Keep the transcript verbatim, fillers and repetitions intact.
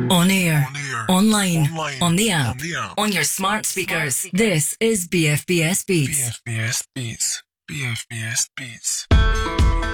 On air, On air, online, online, on the app, on the app, on your smart speakers. This is B F B S Beats. B F B S Beats, B F B S Beats.